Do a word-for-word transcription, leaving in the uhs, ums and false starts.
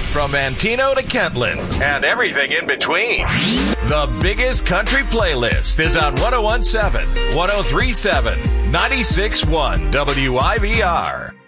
from Antino to Kentland and everything in between. The biggest country playlist is on one oh one point seven, one oh three point seven, ninety-six point one W I V R.